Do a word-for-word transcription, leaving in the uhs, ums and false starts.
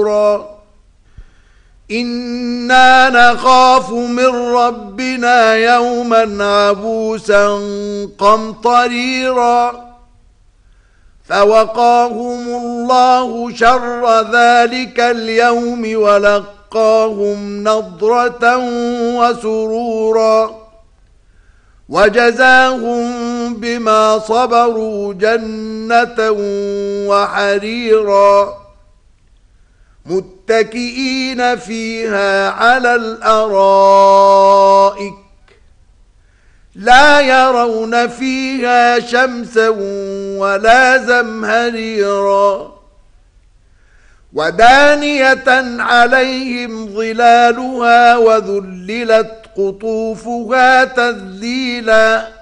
سرورا إنا نخاف من ربنا يوما عبوسا قمطريرا فوقاهم الله شر ذلك اليوم ولقاهم نضرة وسرورا وجزاهم بما صبروا جنة وحريرا متكئين فيها على الأرائك لا يرون فيها شمسا ولا زمهريرا ودانية عليهم ظلالها وذللت قطوفها تذليلا